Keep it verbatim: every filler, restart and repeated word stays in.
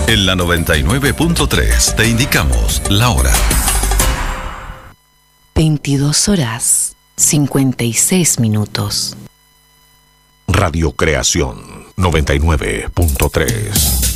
En la noventa y nueve punto tres te indicamos la hora. veintidós horas, cincuenta y seis minutos. Radio Creación noventa y nueve punto tres.